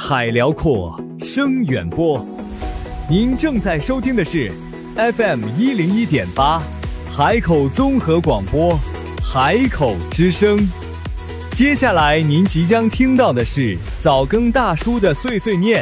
海辽阔，声远播。您正在收听的是 FM101.8 海口综合广播，海口之声。接下来您即将听到的是早更大叔的碎碎念。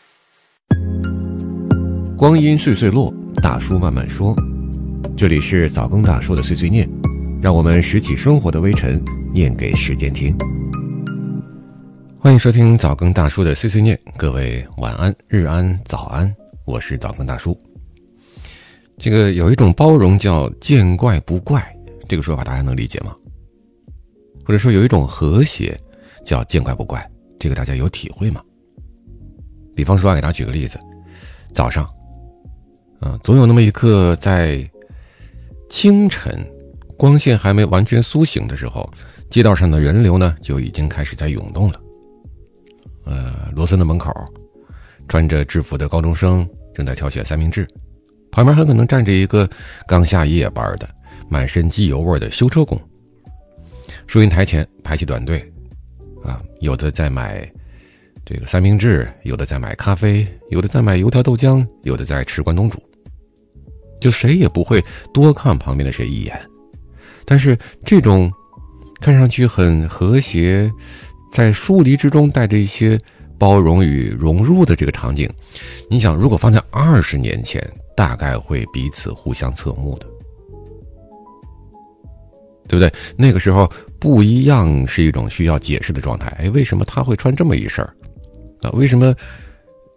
光阴岁岁落，大叔慢慢说。这里是早更大叔的碎碎念，让我们拾起生活的微尘，念给时间听。欢迎收听早更大叔的碎碎念，各位晚安、日安、早安，我是早更大叔。这个有一种包容叫见怪不怪，这个说法大家能理解吗？或者说有一种和谐叫见怪不怪，这个大家有体会吗？比方说给大家举个例子，早上总有那么一刻在清晨光线还没完全苏醒的时候，街道上的人流呢就已经开始在涌动了。罗森的门口，穿着制服的高中生正在挑选三明治，旁边很可能站着一个刚下夜班的满身机油味的修车工。收银台前排起短队，有的在买这个三明治，有的在买咖啡，有的在买油条豆浆，有的在吃关东煮。就谁也不会多看旁边的谁一眼，但是这种看上去很和谐，在疏离之中带着一些包容与融入的这个场景，你想如果放在20年前，大概会彼此互相侧目的，对不对？那个时候不一样是一种需要解释的状态。为什么他会穿这么一身为什么